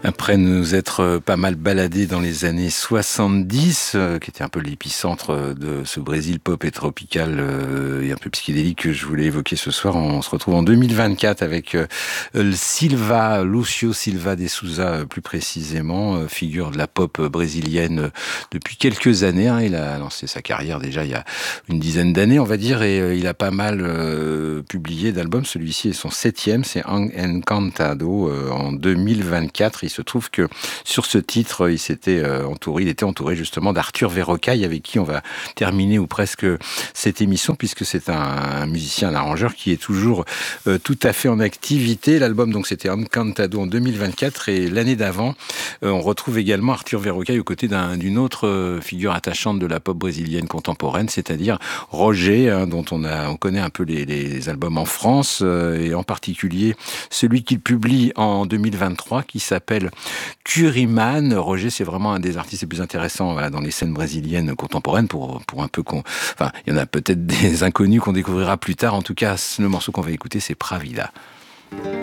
Après nous être pas mal baladés dans les années 70, qui était un peu l'épicentre de ce Brésil pop et tropical et un peu psychédélique que je voulais évoquer ce soir, on se retrouve en 2024 avec Silva, Lucio Silva de Souza plus précisément, figure de la pop brésilienne depuis quelques années. Il a lancé sa carrière déjà il y a une dizaine d'années, on va dire, et il a pas mal publié d'albums. Celui-ci est son 7e, c'est Encantado en 2024. Il se trouve que sur ce titre, il était entouré justement d'Arthur Verrocaille, avec qui on va terminer ou presque cette émission, puisque c'est un musicien, un arrangeur qui est toujours tout à fait en activité. L'album, donc, c'était Encantado en 2024, et l'année d'avant, on retrouve également Arthur Verrocaille aux côtés d'une autre figure attachante de la pop brésilienne contemporaine, c'est-à-dire Roger, dont on connaît un peu les albums en France, et en particulier celui qu'il publie en 2023, qui s'appelle Curiman. Roger, c'est vraiment un des artistes les plus intéressants, voilà, dans les scènes brésiliennes contemporaines, pour un peu enfin, il y en a peut-être des inconnus qu'on découvrira plus tard. En tout cas, le morceau qu'on va écouter, c'est Pravida.